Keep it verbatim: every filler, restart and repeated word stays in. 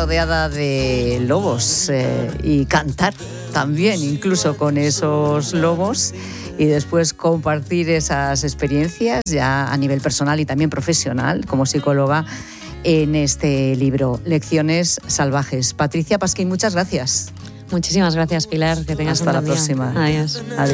rodeada de lobos eh, y cantar también, incluso con esos lobos, y después compartir esas experiencias ya a nivel personal y también profesional como psicóloga en este libro, Lecciones Salvajes. Patricia Pasquín, muchas gracias. Muchísimas gracias, Pilar. Que tengas Hasta un la buen día. próxima. Adiós. Adiós.